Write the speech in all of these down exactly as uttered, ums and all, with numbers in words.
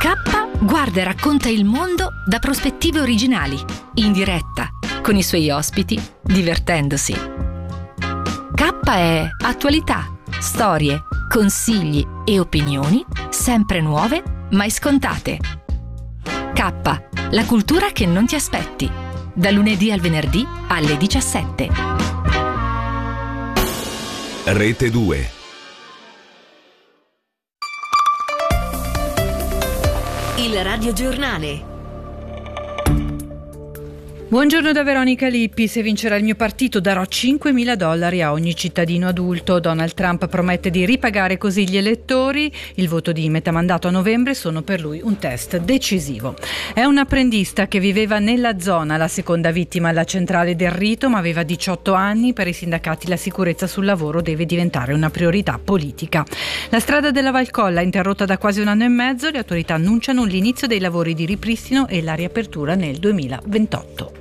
K guarda e racconta il mondo da prospettive originali, in diretta, con i suoi ospiti, divertendosi. K è attualità, storie, consigli e opinioni, sempre nuove, mai scontate. K, la cultura che non ti aspetti. Da lunedì al venerdì alle diciassette. Rete due. Il radiogiornale. Buongiorno da Veronica Lippi. Se vincerà il mio partito darò cinquemila dollari a ogni cittadino adulto. Donald Trump promette di ripagare così gli elettori. Il voto di metà mandato a novembre sono per lui un test decisivo. È un apprendista che viveva nella zona, la seconda vittima alla centrale del rito, ma aveva diciotto anni. Per i sindacati la sicurezza sul lavoro deve diventare una priorità politica. La strada della Valcolla, interrotta da quasi un anno e mezzo, le autorità annunciano l'inizio dei lavori di ripristino e la riapertura nel duemilaventotto.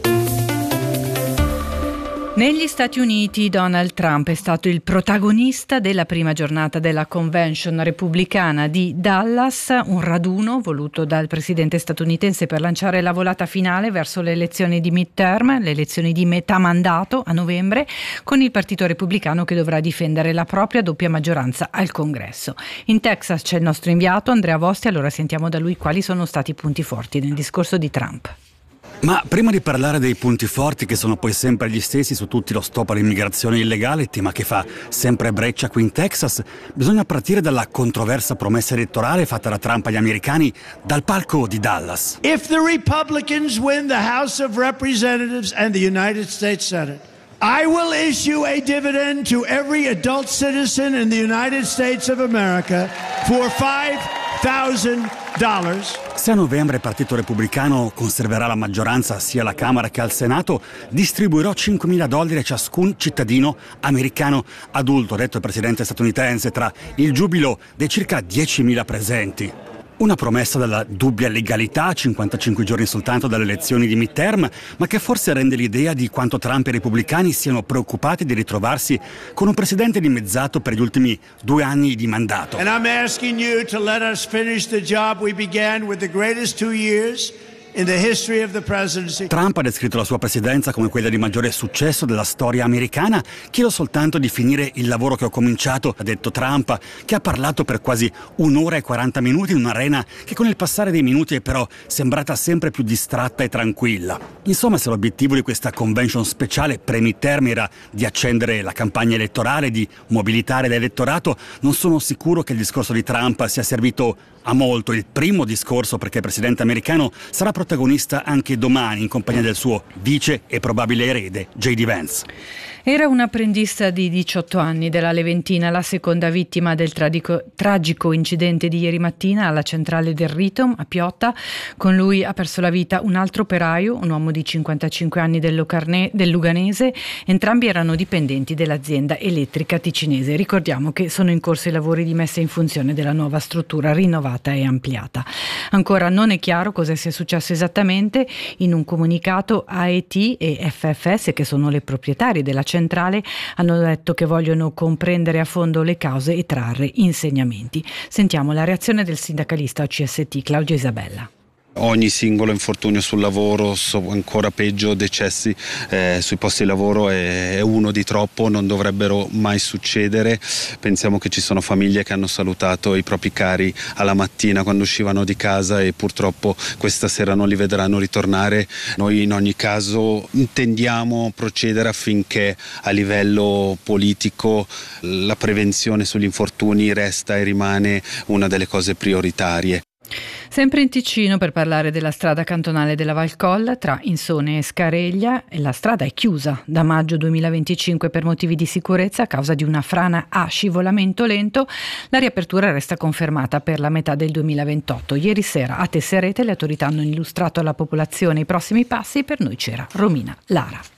Negli Stati Uniti Donald Trump è stato il protagonista della prima giornata della convention repubblicana di Dallas, un raduno voluto dal presidente statunitense per lanciare la volata finale verso le elezioni di midterm, le elezioni di metà mandato a novembre, con il partito repubblicano che dovrà difendere la propria doppia maggioranza al Congresso. In Texas c'è il nostro inviato Andrea Vosti, allora sentiamo da lui quali sono stati i punti forti nel discorso di Trump. Ma prima di parlare dei punti forti, che sono poi sempre gli stessi su tutti lo stop all'immigrazione illegale, tema che fa sempre breccia qui in Texas, bisogna partire dalla controversa promessa elettorale fatta da Trump agli americani dal palco di Dallas. If the Republicans win the House of Representatives and the United States Senate, I will issue a dividend to every adult citizen in the United States of America for five thousand dollars. Se a novembre il Partito Repubblicano conserverà la maggioranza sia alla Camera che al Senato, distribuirò cinquemila dollari a ciascun cittadino americano adulto, ha detto il presidente statunitense tra il giubilo dei circa diecimila presenti. Una promessa dalla dubbia legalità, cinquantacinque giorni soltanto dalle elezioni di midterm, ma che forse rende l'idea di quanto Trump e i repubblicani siano preoccupati di ritrovarsi con un presidente dimezzato per gli ultimi due anni di mandato. And I'm asking you to let us finish the job we began with the greatest two years in the history of the presidency. Trump ha descritto la sua presidenza come quella di maggiore successo della storia americana. Chiedo soltanto di finire il lavoro che ho cominciato, ha detto Trump, che ha parlato per quasi un'ora e quaranta minuti in un'arena che con il passare dei minuti è però sembrata sempre più distratta e tranquilla. Insomma, se l'obiettivo di questa convention speciale pre-midterm era di accendere la campagna elettorale, di mobilitare l'elettorato, non sono sicuro che il discorso di Trump sia servito a molto. Il primo discorso, perché il presidente americano sarà protagonista anche domani in compagnia del suo vice e probabile erede J D Vance. Era un apprendista di diciotto anni della Leventina, la seconda vittima del tradico, tragico incidente di ieri mattina alla centrale del Rito a Piotta. Con lui ha perso la vita un altro operaio, un uomo di cinquantacinque anni del, Locarne, del Luganese. Entrambi erano dipendenti dell'azienda elettrica ticinese. Ricordiamo che sono in corso i lavori di messa in funzione della nuova struttura rinnovata e ampliata. Ancora non è chiaro cosa sia successo esattamente. In un comunicato A E T e F F S, che sono le proprietarie della centrale, hanno detto che vogliono comprendere a fondo le cause e trarre insegnamenti. Sentiamo la reazione del sindacalista O C S T Claudio Isabella. Ogni singolo infortunio sul lavoro, ancora peggio decessi eh, sui posti di lavoro è, è uno di troppo, non dovrebbero mai succedere. Pensiamo che ci sono famiglie che hanno salutato i propri cari alla mattina quando uscivano di casa e purtroppo questa sera non li vedranno ritornare. Noi in ogni caso intendiamo procedere affinché a livello politico la prevenzione sugli infortuni resta e rimane una delle cose prioritarie. Sempre in Ticino, per parlare della strada cantonale della Valcolla tra Insone e Scareglia, la strada è chiusa da maggio duemilaventicinque per motivi di sicurezza a causa di una frana a scivolamento lento. La riapertura resta confermata per la metà del duemilaventotto. Ieri sera a Tesserete le autorità hanno illustrato alla popolazione i prossimi passi. Per noi c'era Romina Lara.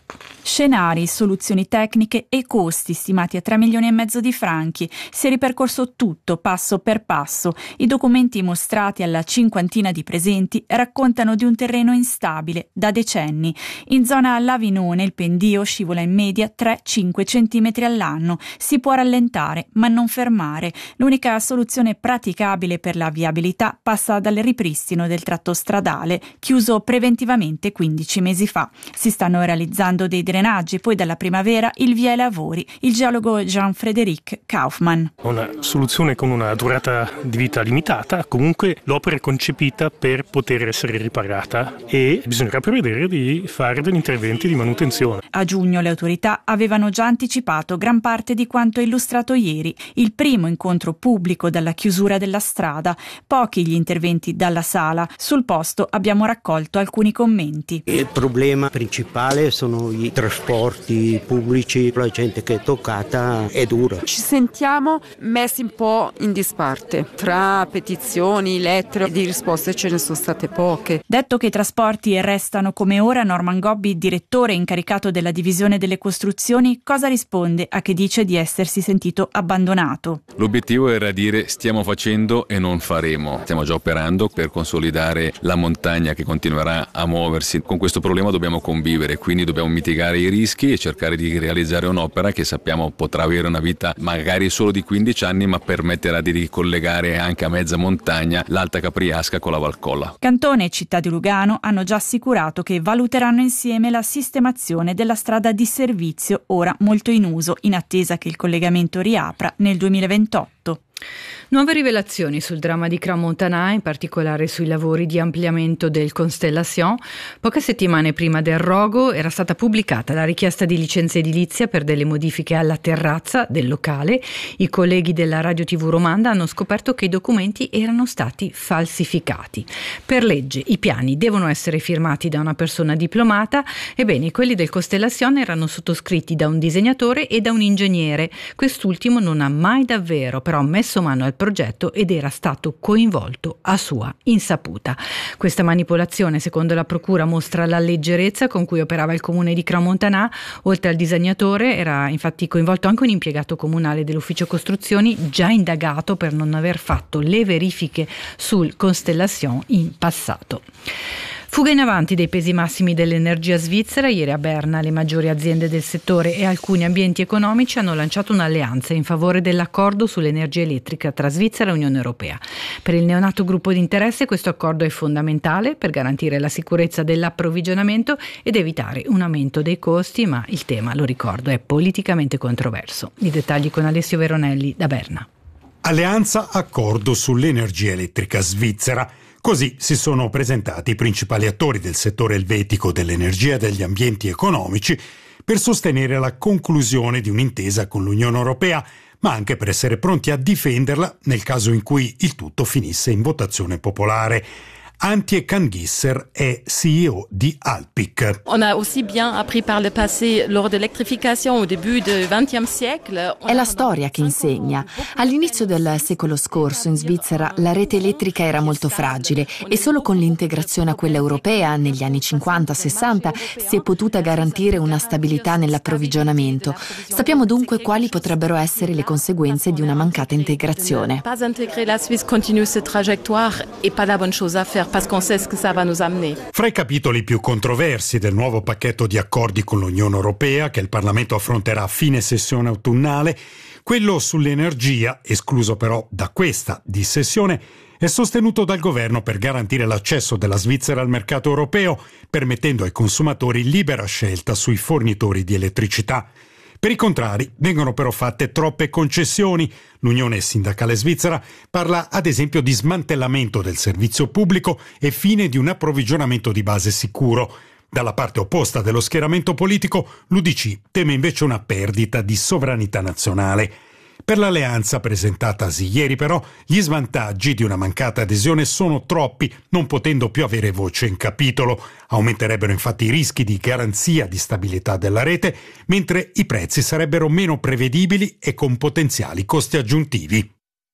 Scenari, soluzioni tecniche e costi stimati a tre milioni e mezzo di franchi. Si è ripercorso tutto passo per passo. I documenti mostrati alla cinquantina di presenti raccontano di un terreno instabile da decenni. In zona Lavinone il pendio scivola in media tre cinque centimetri all'anno. Si può rallentare ma non fermare. L'unica soluzione praticabile per la viabilità passa dal ripristino del tratto stradale, chiuso preventivamente quindici mesi fa. Si stanno realizzando dei drenaggi, poi dalla primavera il via ai lavori. Il geologo Jean-Frédéric Kaufmann. Una soluzione con una durata di vita limitata, comunque l'opera è concepita per poter essere riparata e bisognerà prevedere di fare degli interventi di manutenzione. A giugno le autorità avevano già anticipato gran parte di quanto illustrato ieri, il primo incontro pubblico dalla chiusura della strada, pochi gli interventi dalla sala. Sul posto abbiamo raccolto alcuni commenti. Il problema principale sono i trasporti pubblici, la gente che è toccata è dura. Ci sentiamo messi un po' in disparte, tra petizioni, lettere, di risposte ce ne sono state poche. Detto che i trasporti restano come ora, Norman Gobbi, direttore incaricato della divisione delle costruzioni, cosa risponde a chi dice di essersi sentito abbandonato? L'obiettivo era dire stiamo facendo e non faremo. Stiamo già operando per consolidare la montagna che continuerà a muoversi. Con questo problema dobbiamo convivere, quindi dobbiamo mitigare i rischi e cercare di realizzare un'opera che sappiamo potrà avere una vita magari solo di quindici anni, ma permetterà di ricollegare anche a mezza montagna l'Alta Capriasca con la Valcolla. Cantone e Città di Lugano hanno già assicurato che valuteranno insieme la sistemazione della strada di servizio, ora molto in uso, in attesa che il collegamento riapra nel duemilaventotto. Nuove rivelazioni sul dramma di Crans-Montana, in particolare sui lavori di ampliamento del Constellation. Poche settimane prima del rogo era stata pubblicata la richiesta di licenza edilizia per delle modifiche alla terrazza del locale. I colleghi della Radio tivù Romanda hanno scoperto che i documenti erano stati falsificati. Per legge i piani devono essere firmati da una persona diplomata, ebbene quelli del Constellation erano sottoscritti da un disegnatore e da un ingegnere. Quest'ultimo non ha mai davvero però messo mano al progetto ed era stato coinvolto a sua insaputa. Questa manipolazione, secondo la procura, mostra la leggerezza con cui operava il comune di Crans-Montana. Oltre al disegnatore era infatti coinvolto anche un impiegato comunale dell'ufficio costruzioni, già indagato per non aver fatto le verifiche sul Constellation in passato. Fuga in avanti dei pesi massimi dell'energia svizzera. Ieri a Berna le maggiori aziende del settore e alcuni ambienti economici hanno lanciato un'alleanza in favore dell'accordo sull'energia elettrica tra Svizzera e Unione Europea. Per il neonato gruppo di interesse questo accordo è fondamentale per garantire la sicurezza dell'approvvigionamento ed evitare un aumento dei costi, ma il tema, lo ricordo, è politicamente controverso. I dettagli con Alessio Veronelli da Berna. Alleanza accordo sull'energia elettrica svizzera. Così si sono presentati i principali attori del settore elvetico dell'energia e degli ambienti economici per sostenere la conclusione di un'intesa con l'Unione Europea, ma anche per essere pronti a difenderla nel caso in cui il tutto finisse in votazione popolare. Antje Kangisser è C E O di Alpic. On a aussi bien appris par le passé lors de l'électrification au début du vingtième siècle. È la storia che insegna. All'inizio del secolo scorso in Svizzera la rete elettrica era molto fragile e solo con l'integrazione a quella europea negli anni cinquanta sessanta si è potuta garantire una stabilità nell'approvvigionamento. Sappiamo dunque quali potrebbero essere le conseguenze di una mancata integrazione. Pas intégrer la Suisse continue cette trajectoire et pas la bonne chose à faire. Parce qu'on sait ce que ça va nous amener. Fra i capitoli più controversi del nuovo pacchetto di accordi con l'Unione Europea, che il Parlamento affronterà a fine sessione autunnale, quello sull'energia, escluso però da questa dissessione, è sostenuto dal governo per garantire l'accesso della Svizzera al mercato europeo, permettendo ai consumatori libera scelta sui fornitori di elettricità. Per i contrari vengono però fatte troppe concessioni. L'Unione Sindacale Svizzera parla ad esempio di smantellamento del servizio pubblico e fine di un approvvigionamento di base sicuro. Dalla parte opposta dello schieramento politico, l'U D C teme invece una perdita di sovranità nazionale. Per l'alleanza presentatasi ieri però, gli svantaggi di una mancata adesione sono troppi, non potendo più avere voce in capitolo. Aumenterebbero infatti i rischi di garanzia di stabilità della rete, mentre i prezzi sarebbero meno prevedibili e con potenziali costi aggiuntivi.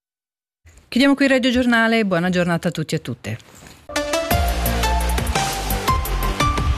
Chiudiamo qui il Radio Giornale, buona giornata a tutti e a tutte.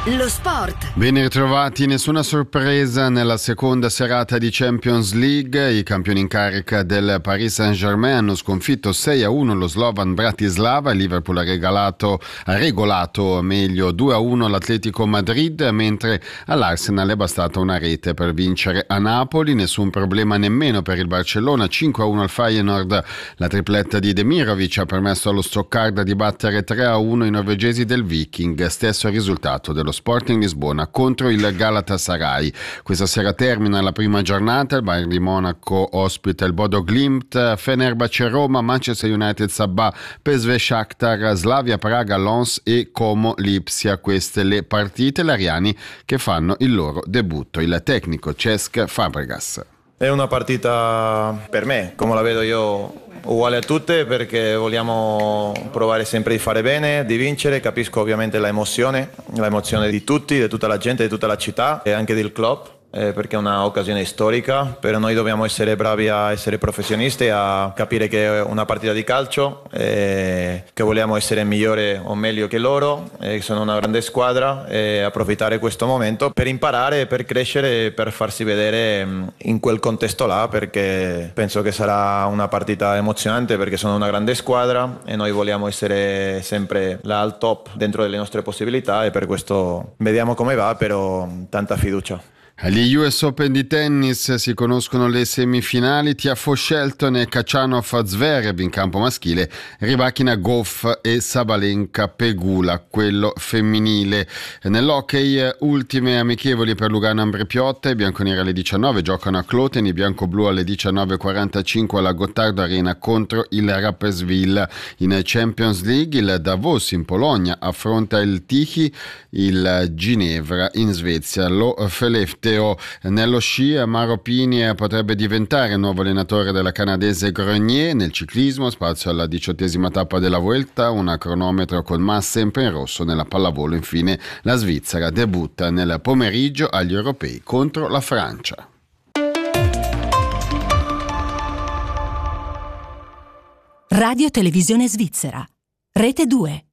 Lo sport. Ben ritrovati, nessuna sorpresa nella seconda serata di Champions League. I campioni in carica del Paris Saint-Germain hanno sconfitto sei a uno lo Slovan Bratislava. Il Liverpool ha regalato, ha regolato meglio due a uno l'Atletico Madrid, mentre all'Arsenal è bastata una rete per vincere a Napoli. Nessun problema nemmeno per il Barcellona, cinque a uno al Feyenoord. La tripletta di Demirovic ha permesso allo Stoccarda di battere tre a uno i norvegesi del Viking. Stesso risultato dello Sporting Lisbona contro il Galatasaray. Questa sera termina la prima giornata, il Bayern di Monaco ospita il Bodo Glimt, Fenerbahce Roma, Manchester United Sabah, P S V Shakhtar, Slavia Praga Lens e Como Lipsia. Queste le partite, gli ariani che fanno il loro debutto. Il tecnico Cesc Fabregas. È una partita per me, come la vedo io, uguale a tutte, perché vogliamo provare sempre di fare bene, di vincere. Capisco ovviamente l'emozione, l'emozione di tutti, di tutta la gente, di tutta la città e anche del club. Eh, perché è un'occasione storica, però noi dobbiamo essere bravi a essere professionisti, a capire che è una partita di calcio, eh, che vogliamo essere migliore o meglio che loro, eh, sono una grande squadra, e approfittare questo momento per imparare, per crescere, per farsi vedere in quel contesto là, perché penso che sarà una partita emozionante, perché sono una grande squadra e noi vogliamo essere sempre là al top dentro delle nostre possibilità, e per questo vediamo come va, però tanta fiducia. Agli U S Open di tennis si conoscono le semifinali. Tiafoe Shelton e Khachanov Zverev in campo maschile, Rybakina Gauff e Sabalenka Pegula quello femminile. Nell'hockey ultime amichevoli per Lugano Ambre-Piotta. I bianconeri alle diciannove giocano a Kloten, i bianco-blu alle diciannove e quarantacinque alla Gottardo Arena contro il Rapperswil. In Champions League il Davos in Polonia affronta il Tichy, il Ginevra in Svezia lo Skellefteå. Nello sci Maro Pini potrebbe diventare il nuovo allenatore della canadese Grenier. Nel ciclismo spazio alla diciottesima tappa della Vuelta, un cronometro con Mas sempre in rosso. Nella pallavolo infine la Svizzera debutta nel pomeriggio agli europei contro la Francia. Radio Televisione Svizzera, Rete due.